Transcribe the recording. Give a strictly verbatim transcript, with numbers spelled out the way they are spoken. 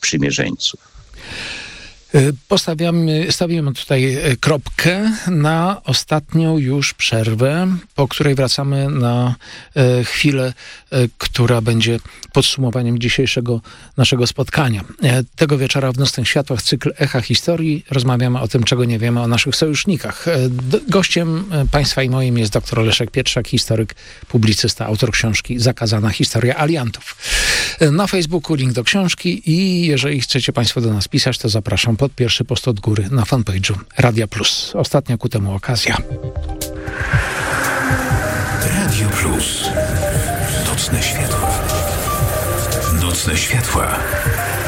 sprzymierzeńców. Postawiamy, stawimy tutaj kropkę na ostatnią już przerwę, po której wracamy na e, chwilę, e, która będzie podsumowaniem dzisiejszego naszego spotkania. E, tego wieczora w Nocnych Światłach cykl Echa Historii rozmawiamy o tym, czego nie wiemy o naszych sojusznikach. E, d- gościem e, państwa i moim jest dr Leszek Pietrzak, historyk, publicysta, autor książki Zakazana historia aliantów. E, na Facebooku link do książki i jeżeli chcecie państwo do nas pisać, to zapraszam pod pierwszy post od góry na fanpage'u Radia Plus. Ostatnia ku temu okazja. Radio Plus. Nocne światła. Nocne światła.